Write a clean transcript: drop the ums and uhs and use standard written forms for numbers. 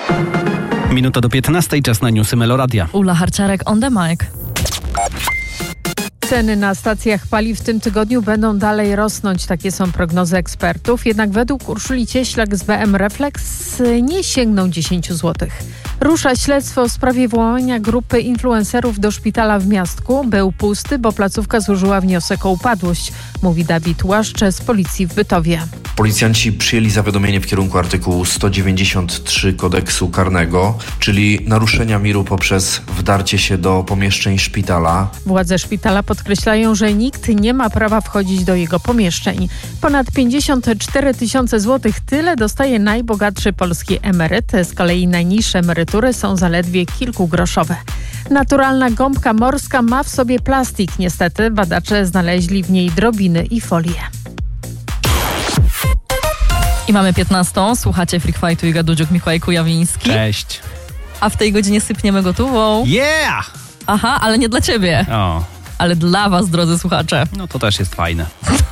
Minuta do 15, czas na newsy Meloradia. Ula Harciarek on the mic. Ceny na stacjach paliw w tym tygodniu będą dalej rosnąć, takie są prognozy ekspertów. Jednak według Urszuli Cieślak z BM Reflex nie sięgną 10 zł. Rusza śledztwo w sprawie włamania grupy influencerów do szpitala w Miastku. Był pusty, bo placówka złożyła wniosek o upadłość, mówi Dawid Łaszcze z policji w Bytowie. Policjanci przyjęli zawiadomienie w kierunku artykułu 193 kodeksu karnego, czyli naruszenia miru poprzez wdarcie się do pomieszczeń szpitala. Władze szpitala podkreślają, że nikt nie ma prawa wchodzić do jego pomieszczeń. Ponad 54 000 złotych, tyle dostaje najbogatszy polski emeryt. Z kolei najniższe emerytury są zaledwie kilkugroszowe. Naturalna gąbka morska ma w sobie plastik. Niestety badacze znaleźli w niej drobiny i folię. I mamy 15. Słuchacie Freak Fightu i Gadudziuk, Mikołaj Kujawiński. Cześć. A w tej godzinie sypniemy gotową. Yeah! Aha, ale nie dla ciebie. O, Ale dla was, drodzy słuchacze. no to też jest fajne.